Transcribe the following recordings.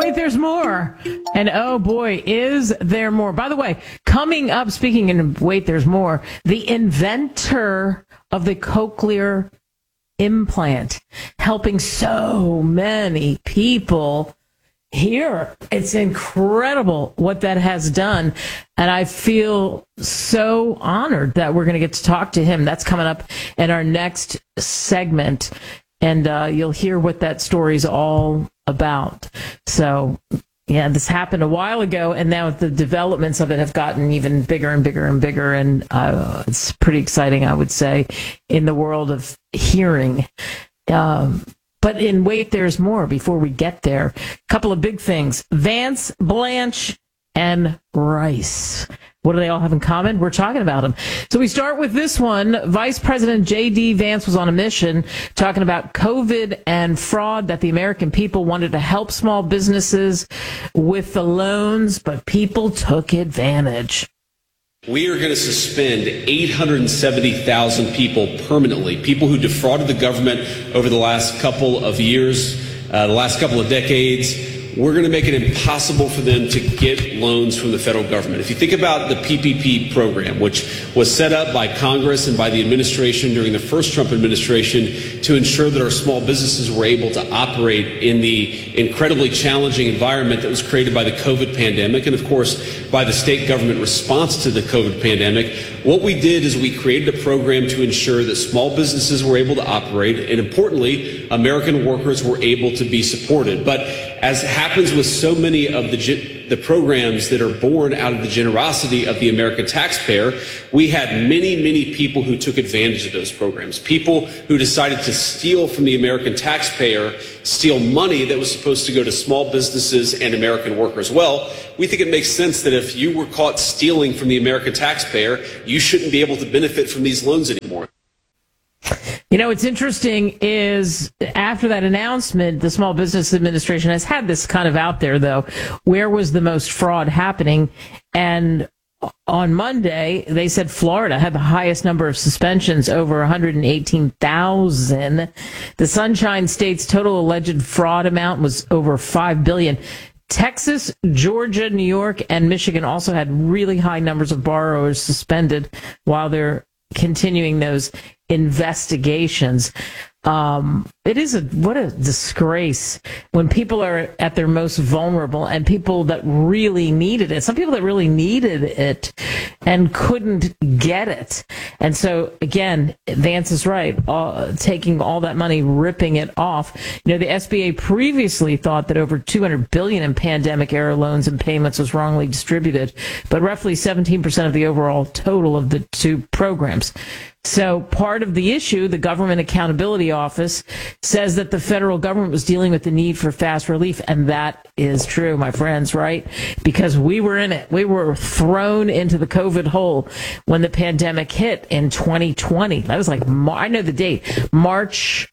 wait, there's more. And oh boy, is there more. By the way, coming up, speaking of wait, there's more, the inventor of the cochlear implant, helping so many people here. It's incredible what that has done. And I feel so honored that we're going to get to talk to him. That's coming up in our next segment. And you'll hear what that story's all about. So, yeah, this happened a while ago, and now the developments of it have gotten even bigger and bigger and bigger. And it's pretty exciting, I would say, in the world of hearing. But in wait, there's more. Before we get there, a couple of big things. Vance, Blanche, and Rice. What do they all have in common? We're talking about them. So we start with this one. Vice President J.D. Vance was on a mission talking about COVID and fraud, that the American people wanted to help small businesses with the loans, but people took advantage. We are going to suspend 870,000 people permanently, people who defrauded the government over the last couple of years, the last couple of decades. We're going to make it impossible for them to get loans from the federal government. If you think about the PPP program, which was set up by Congress and by the administration during the first Trump administration to ensure that our small businesses were able to operate in the incredibly challenging environment that was created by the COVID pandemic and, of course, by the state government response to the COVID pandemic, what we did is we created a program to ensure that small businesses were able to operate and, importantly, American workers were able to be supported. But as happens with so many of the programs that are born out of the generosity of the American taxpayer, we had many people who took advantage of those programs, people who decided to steal from the American taxpayer, steal money that was supposed to go to small businesses and American workers. Well, we think it makes sense that if you were caught stealing from the American taxpayer, you shouldn't be able to benefit from these loans anymore. You know, what's interesting is after that announcement, the Small Business Administration has had this kind of out there, though. Where was the most fraud happening? And on Monday, they said Florida had the highest number of suspensions, over 118,000. The Sunshine State's total alleged fraud amount was over $5 billion. Texas, Georgia, New York, and Michigan also had really high numbers of borrowers suspended while they're continuing those investigations. It is what a disgrace when people are at their most vulnerable and people that really needed it. Some people that really needed it and couldn't get it. And so, again, Vance is right, taking all that money, ripping it off. You know, the SBA previously thought that over $200 billion in pandemic-era loans and payments was wrongly distributed, but roughly 17% of the overall total of the two programs. So part of the issue, the Government Accountability Office says that the federal government was dealing with the need for fast relief. And that is true, my friends, right? Because we were in it. We were thrown into the COVID hole when the pandemic hit in 2020. That was like, I know the date, March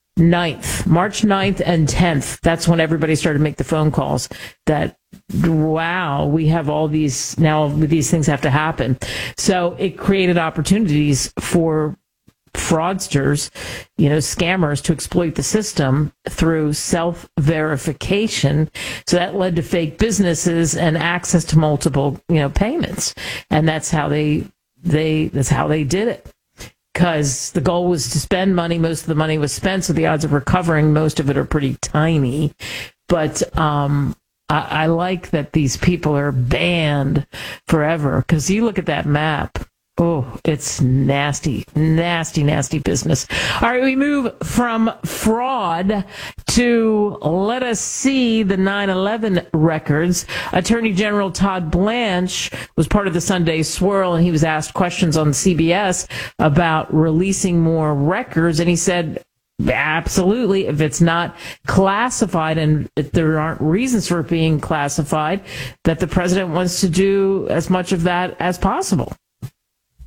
9th and 10th. That's when everybody started to make the phone calls that, wow, we have all these, now these things have to happen. So it created opportunities for fraudsters, you know, scammers to exploit the system through self-verification. So that led to fake businesses and access to multiple, you know, payments. And that's how that's how they did it. Because the goal was to spend money. Most of the money was spent, so the odds of recovering most of it are pretty tiny. But I like that these people are banned forever. Because you look at that map. Oh, it's nasty business. All right, we move from fraud to let us see the 9/11 records. Attorney General Todd Blanche was part of the Sunday Swirl, and he was asked questions on CBS about releasing more records, and he said, absolutely, if it's not classified and if there aren't reasons for it being classified, that the president wants to do as much of that as possible.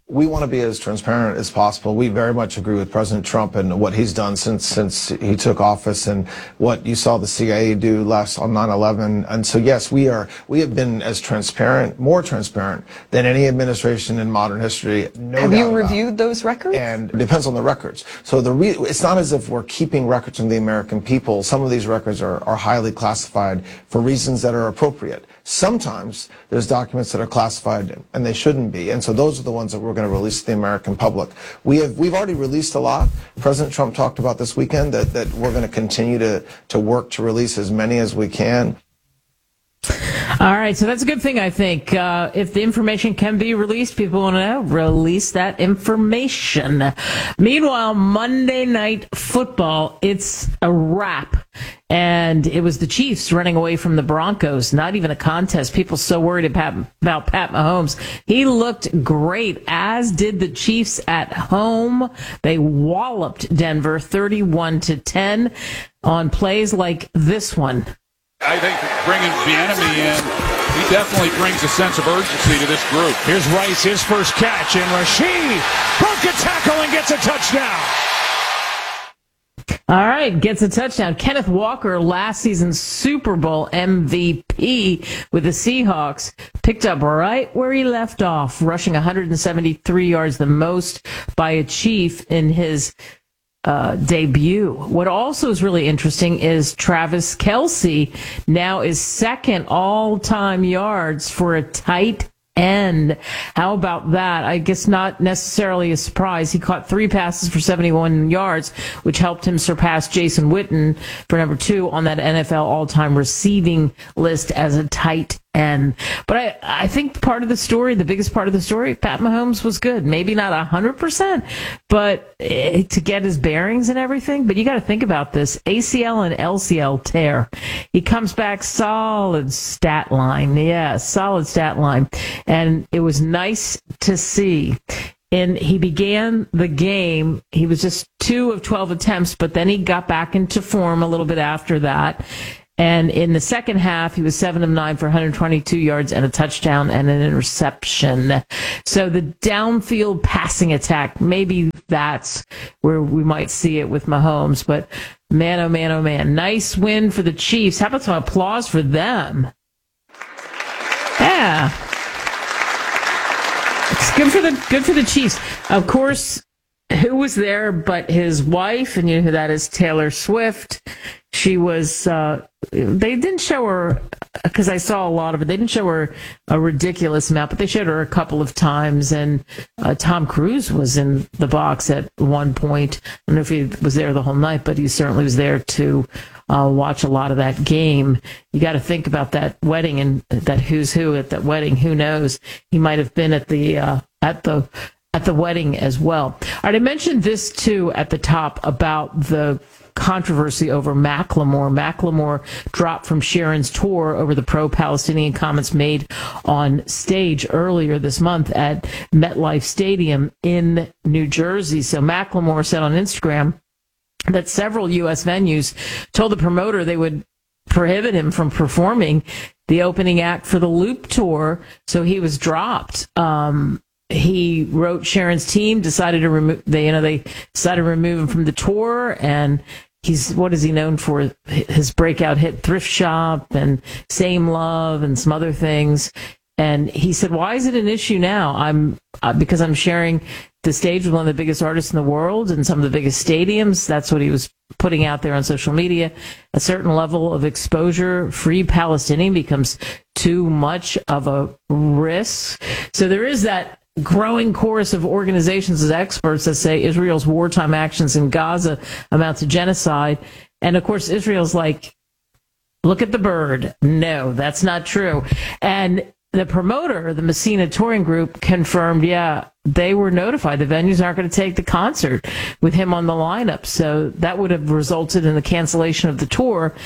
we want to be as transparent as possible. We very much agree with President Trump and what he's done since he took office and what you saw the CIA do last on 9/11. And so, yes, we have been as transparent, more transparent than any administration in modern history. No Have doubt you about reviewed those records? And it depends on the records. So it's not as if we're keeping records from the American people. Some of these records are highly classified for reasons that are appropriate. Sometimes there's documents that are classified and they shouldn't be. And so those are the ones that we're going to release to the American public. We've already released a lot. President Trump talked about this weekend that we're going to continue to work to release as many as we can. All right, so that's a good thing, I think. If the information can be released, people want to know, release that information. Meanwhile, Monday Night Football, it's a wrap. And it was the Chiefs running away from the Broncos. Not even a contest. People so worried about Pat Mahomes. He looked great, as did the Chiefs at home. They walloped Denver 31-10 on plays like this one. I think bringing Bieniemy in, he definitely brings a sense of urgency to this group. Here's Rice, his first catch, and Rashid broke a tackle and gets a touchdown. All right, gets a touchdown. Kenneth Walker, last season's Super Bowl MVP with the Seahawks, picked up right where he left off, rushing 173 yards, the most by a Chief in his debut. What also is really interesting is Travis Kelce now is second all-time yards for a tight end. How about that? I guess not necessarily a surprise. He caught 3 passes for 71 yards, which helped him surpass Jason Witten for number 2 on that NFL all-time receiving list as a tight end. But I think part of the story, the biggest part of the story, Pat Mahomes was good. Maybe not 100%, but to get his bearings and everything. But you got to think about this. ACL and LCL tear. He comes back solid stat line. Yeah, solid stat line. And it was nice to see. And he began the game, he was just 2 of 12 attempts, but then he got back into form a little bit after that. And in the second half, he was 7 of 9 for 122 yards and a touchdown and an interception. So the downfield passing attack, maybe that's where we might see it with Mahomes. But man, oh man, oh man. Nice win for the Chiefs. How about some applause for them? Yeah. It's good for the Chiefs. Of course, who was there but his wife? And you know who that is, Taylor Swift. She was, they didn't show her, because I saw a lot of it, they didn't show her a ridiculous amount, but they showed her a couple of times, and Tom Cruise was in the box at one point. I don't know if he was there the whole night, but he certainly was there to watch a lot of that game. You got to think about that wedding and that who's who at that wedding. Who knows? He might have been at the wedding as well. All right, I mentioned this too at the top about the controversy over Macklemore. Macklemore dropped from Sharon's tour over the pro-Palestinian comments made on stage earlier this month at MetLife Stadium in New Jersey. So Macklemore said on Instagram that several U.S. venues told the promoter they would prohibit him from performing the opening act for the Loop tour, so he was dropped. He wrote Sharon's team decided to remove. They decided to remove him from the tour, and what is he known for? His breakout hit "Thrift Shop" and "Same Love" and some other things. And he said, "Why is it an issue now? Because I'm sharing the stage with one of the biggest artists in the world and some of the biggest stadiums." That's what he was putting out there on social media. A certain level of exposure, Free Palestinian, becomes too much of a risk. So there is that growing chorus of organizations as experts that say Israel's wartime actions in Gaza amount to genocide. And of course, Israel's like, look at the bird. No, that's not true. And the promoter, the Messina Touring Group, confirmed, they were notified. The venues aren't going to take the concert with him on the lineup. So that would have resulted in the cancellation of the tour.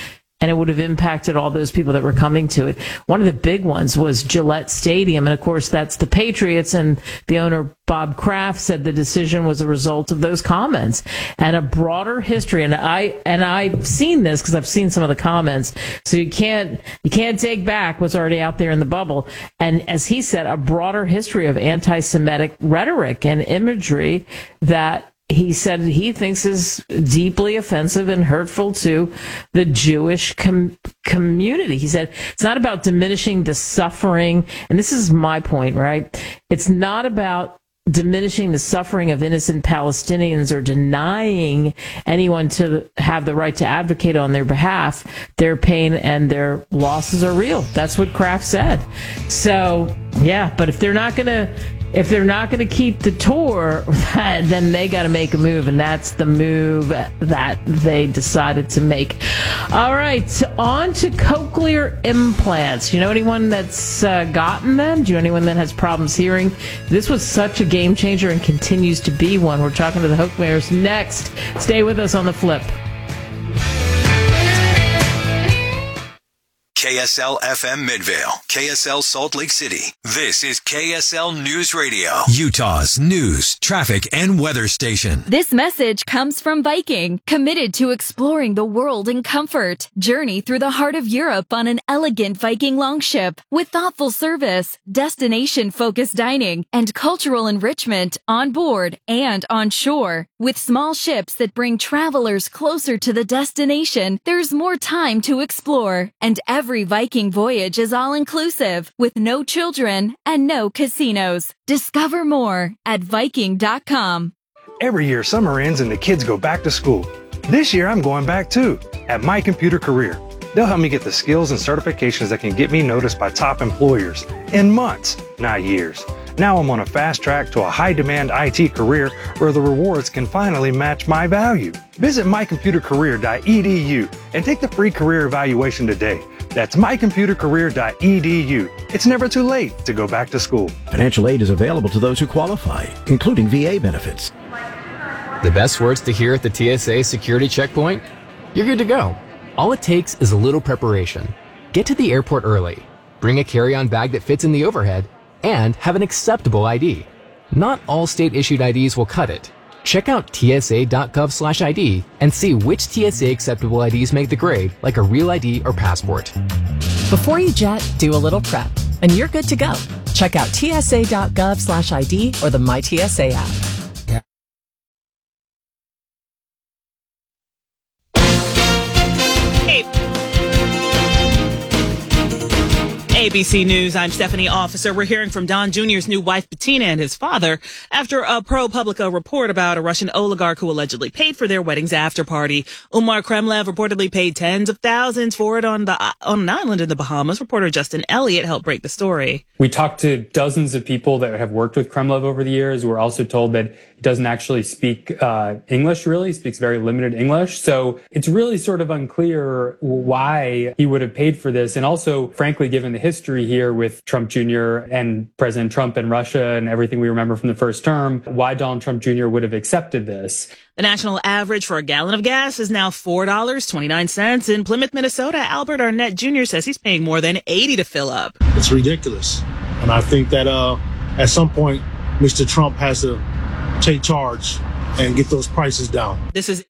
and it would have impacted all those people that were coming to it. One of the big ones was Gillette Stadium, and of course that's the Patriots, and the owner Bob Kraft said the decision was a result of those comments and a broader history. And I've seen this because I've seen some of the comments. So you can't take back what's already out there in the bubble. And as he said, a broader history of anti-Semitic rhetoric and imagery that he said he thinks is deeply offensive and hurtful to the Jewish community. He said it's not about diminishing the suffering, and this is my point, right? It's not about diminishing the suffering of innocent Palestinians or denying anyone to have the right to advocate on their behalf. Their pain and their losses are real. That's what Kraft said. So, yeah, but if they're not going to keep the tour, then they got to make a move, and that's the move that they decided to make. All right, on to cochlear implants. You know anyone that's gotten them? Do you know anyone that has problems hearing? This was such a game changer and continues to be one. We're talking to the Hochmeyers next. Stay with us on The Flip. KSL FM Midvale, KSL Salt Lake City. This is KSL News Radio, Utah's news, traffic, and weather station. This message comes from Viking, committed to exploring the world in comfort. Journey through the heart of Europe on an elegant Viking longship with thoughtful service, destination-focused dining, and cultural enrichment on board and on shore. With small ships that bring travelers closer to the destination, there's more time to explore, and every Viking voyage is all-inclusive, with no children and no casinos. Discover more at Viking.com. Every year, summer ends and the kids go back to school. This year, I'm going back too, at My Computer Career. They'll help me get the skills and certifications that can get me noticed by top employers in months, not years. Now I'm on a fast track to a high-demand IT career where the rewards can finally match my value. Visit mycomputercareer.edu and take the free career evaluation today. That's mycomputercareer.edu. It's never too late to go back to school. Financial aid is available to those who qualify, including VA benefits. The best words to hear at the TSA security checkpoint? You're good to go. All it takes is a little preparation. Get to the airport early, bring a carry-on bag that fits in the overhead, and have an acceptable ID. Not all state-issued IDs will cut it. Check out tsa.gov/ID and see which TSA acceptable IDs make the grade, like a real ID or passport. Before you jet, do a little prep, and you're good to go. Check out tsa.gov/ID or the MyTSA app. ABC News, I'm Stephanie Officer. We're hearing from Don Jr.'s new wife, Bettina, and his father after a ProPublica report about a Russian oligarch who allegedly paid for their wedding's after party. Umar Kremlev reportedly paid tens of thousands for it on an island in the Bahamas. Reporter Justin Elliott helped break the story. We talked to dozens of people that have worked with Kremlev over the years. We're also told that he doesn't actually speak English, really. He speaks very limited English. So it's really sort of unclear why he would have paid for this. And also, frankly, given the history here with Trump Jr. and President Trump and Russia and everything we remember from the first term, why Donald Trump Jr. would have accepted this. The national average for a gallon of gas is now $4.29. In Plymouth, Minnesota, Albert Arnett Jr. says he's paying more than $80 to fill up. It's ridiculous. And I think that at some point, Mr. Trump has to take charge and get those prices down. This is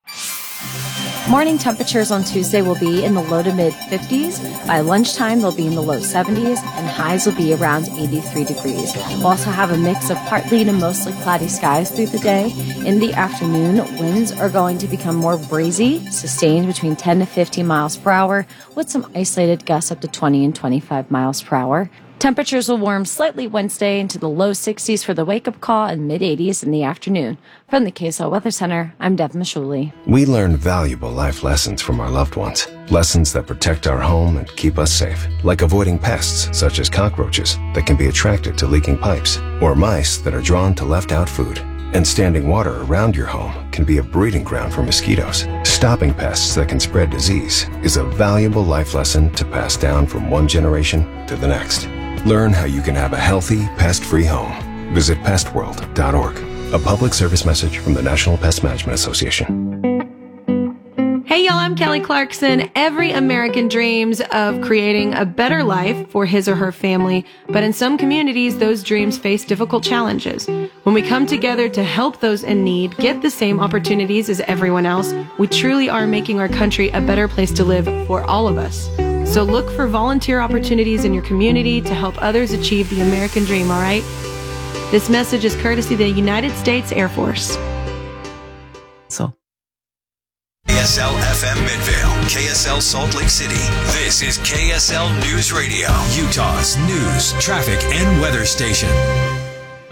Morning temperatures on Tuesday will be in the low to mid 50s. By lunchtime, they'll be in the low 70s, and highs will be around 83 degrees. We'll also have a mix of partly to mostly cloudy skies through the day. In the afternoon, winds are going to become more breezy, sustained between 10 to 15 miles per hour, with some isolated gusts up to 20 and 25 miles per hour. Temperatures will warm slightly Wednesday into the low 60s for the wake-up call and mid-80s in the afternoon. From the KSL Weather Center, I'm Deb Mashuli. We learn valuable life lessons from our loved ones. Lessons that protect our home and keep us safe. Like avoiding pests, such as cockroaches, that can be attracted to leaking pipes, or mice that are drawn to left-out food. And standing water around your home can be a breeding ground for mosquitoes. Stopping pests that can spread disease is a valuable life lesson to pass down from one generation to the next. Learn how you can have a healthy, pest-free home. Visit pestworld.org. A public service message from the National Pest Management Association. Hey y'all, I'm Kelly Clarkson. Every American dreams of creating a better life for his or her family, but in some communities, those dreams face difficult challenges. When we come together to help those in need get the same opportunities as everyone else, we truly are making our country a better place to live for all of us. So look for volunteer opportunities in your community to help others achieve the American dream, all right? This message is courtesy of the United States Air Force. KSL FM Midvale, KSL Salt Lake City. This is KSL News Radio, Utah's news, traffic, and weather station.